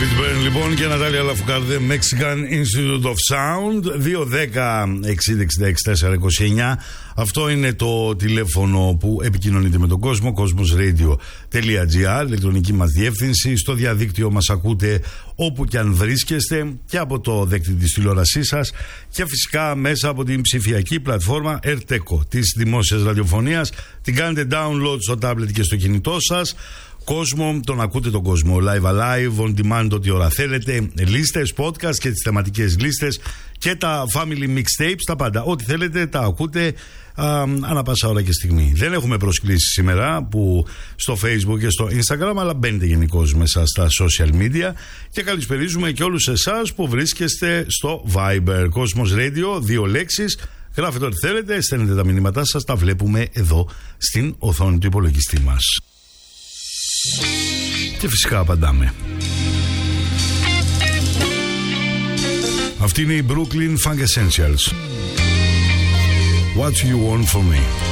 David Byrne λοιπόν και Νατάλια Λαφουκάρδε, Mexican Institute of Sound. 210-60-66-429. Αυτό είναι το τηλέφωνο που επικοινωνείτε με τον κόσμο. Cosmosradio.gr, ηλεκτρονική μας διεύθυνση. Στο διαδίκτυο μας ακούτε όπου και αν βρίσκεστε, και από το δέκτη της τηλεόρασής σας, και φυσικά μέσα από την ψηφιακή πλατφόρμα Erteco της δημόσιας ραδιοφωνίας. Την κάνετε download στο tablet και στο κινητό σας. Κόσμο, τον ακούτε τον κόσμο live alive, on demand, ό,τι ώρα θέλετε. Λίστες, podcast και τις θεματικές λίστες και τα family mixtapes, τα πάντα. Ό,τι θέλετε τα ακούτε ανά πάσα ώρα και στιγμή. Δεν έχουμε προσκλήσεις σήμερα που στο Facebook και στο Instagram, αλλά μπαίνετε γενικώς μέσα στα social media. Και καλησπερίζουμε και όλους εσάς που βρίσκεστε στο Viber. Cosmos Radio, 2 λέξεις. Γράφετε ό,τι θέλετε, στέλνετε τα μηνύματά σας, τα βλέπουμε εδώ στην οθόνη του υπολογιστή μας. Και φυσικά απαντάμε. Αυτή είναι η Brooklyn Funk Essentials. What you want from me.